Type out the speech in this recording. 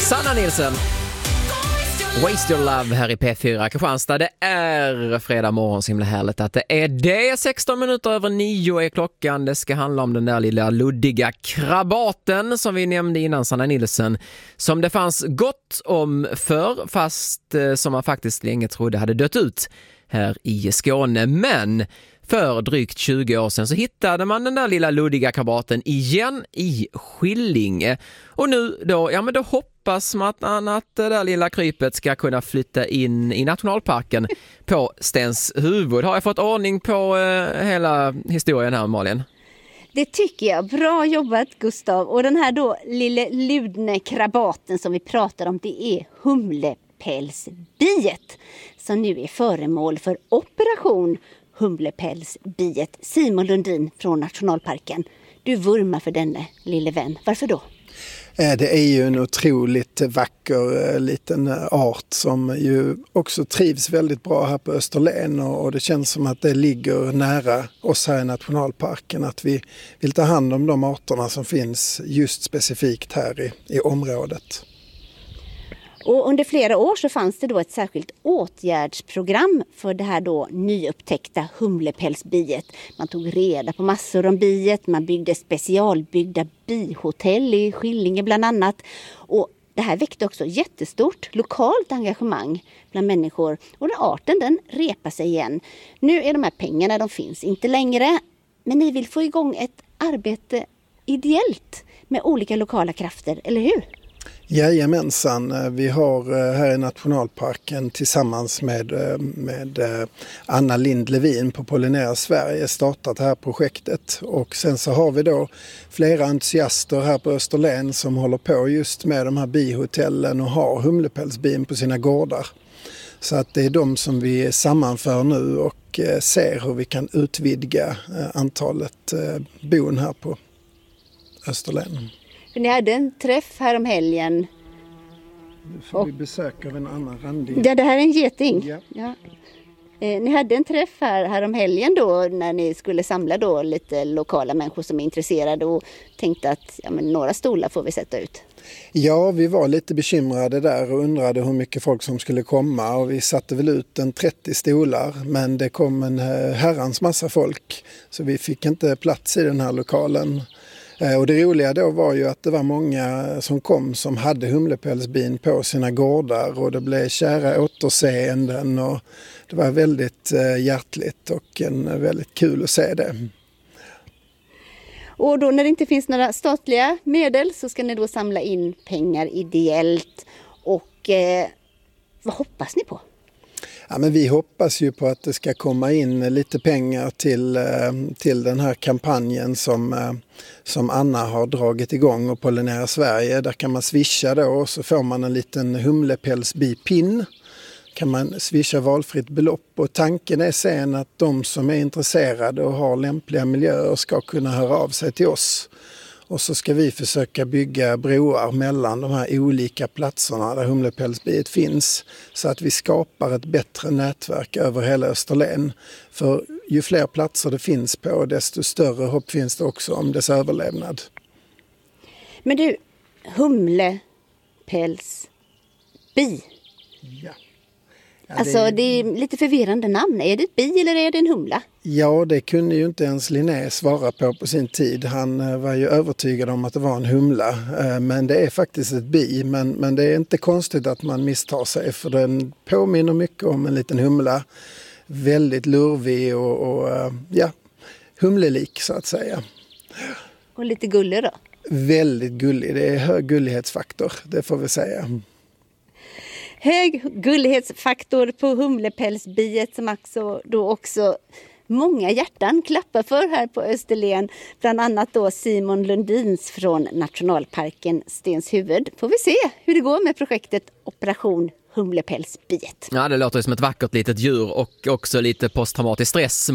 Sanna Nilsson, Waste Your Love här i P4 Kristianstad. Det är fredag morgon, så himla härligt att det är det. 16 minuter över 9 är klockan. Det ska handla om den där lilla luddiga krabaten som vi nämnde innan, Sanna Nilsson, som det fanns gott om för, fast som man faktiskt länge trodde hade dött ut här i Skåne. Men för drygt 20 år sedan så hittade man den där lilla luddiga krabaten igen i Skillinge. Och nu då, ja men då hoppas man att det där lilla krypet ska kunna flytta in i nationalparken på Stenshuvud. Har jag fått ordning på hela historien här, Malin? Det tycker jag. Bra jobbat, Gustav. Och den här då lilla ludne krabaten som vi pratar om, det är humlepälsbiet som nu är föremål för operation Humlepälsbiet. Simon Lundin från Nationalparken. Du vurmar för denne lille vän. Varför då? Det är ju en otroligt vacker liten art som ju också trivs väldigt bra här på Österlen, och det känns som att det ligger nära oss här i nationalparken, att vi vill ta hand om de arterna som finns just specifikt här i området. Och under flera år så fanns det då ett särskilt åtgärdsprogram för det här då nyupptäckta humlepälsbiet. Man tog reda på massor om biet, man byggde specialbyggda bihotell i Skillinge bland annat. Och det här väckte också jättestort lokalt engagemang bland människor, och den arten den repar sig igen. Nu är de här pengarna, de finns inte längre, men ni vill få igång ett arbete ideellt med olika lokala krafter, eller hur? Jajamensan, vi har här i nationalparken tillsammans med Anna Lind Levin på Pollinera Sverige startat det här projektet, och sen så har vi då flera entusiaster här på Österlen som håller på just med de här bihotellen och har humlepälsbin på sina gårdar. Så att det är de som vi sammanför nu och ser hur vi kan utvidga antalet bon här på Österlen. För ni hade en träff här om helgen. Nu får vi besök av en annan randig. Ja, det här är en geting. Ja. Ja. Ni hade en träff här om helgen då, när ni skulle samla då lite lokala människor som är intresserade, och tänkte att några stolar får vi sätta ut. Ja, vi var lite bekymrade där och undrade hur mycket folk som skulle komma, och vi satte väl ut 30 stolar, men det kom en herrans massa folk, så vi fick inte plats i den här lokalen. Och det roliga då var ju att det var många som kom som hade humlepälsbin på sina gårdar, och det blev kära återseenden, och det var väldigt hjärtligt och väldigt kul att se det. Och då när det inte finns några statliga medel så ska ni då samla in pengar ideellt, och vad hoppas ni på? Ja, men vi hoppas ju på att det ska komma in lite pengar till den här kampanjen som Anna har dragit igång, och Pollinera Sverige. Där kan man swisha då, och så får man en liten humlepälsbipinn. Kan man swisha valfritt belopp, och tanken är sen att de som är intresserade och har lämpliga miljöer ska kunna höra av sig till oss. Och så ska vi försöka bygga broar mellan de här olika platserna där humlepälsbiet finns, så att vi skapar ett bättre nätverk över hela Österlen. För ju fler platser det finns på, desto större hopp finns det också om dess överlevnad. Men du, humlepälsbi. Ja. Alltså det är lite förvirrande namn. Är det ett bi eller är det en humla? Ja, det kunde ju inte ens Linné svara på sin tid. Han var ju övertygad om att det var en humla. Men det är faktiskt ett bi. Men det är inte konstigt att man misstar sig, för den påminner mycket om en liten humla. Väldigt lurvig och humlelik så att säga. Och lite gullig då? Väldigt gullig. Det är hög gullighetsfaktor, det får vi säga. Hög gullighetsfaktor på humlepälsbiet, som också många hjärtan klappar för här på Österlen. Bland annat då Simon Lundins från Nationalparken Stenshuvud. Får vi se hur det går med projektet Operation Humlepälsbiet. Ja, det låter som ett vackert litet djur och också lite posttraumatisk stress.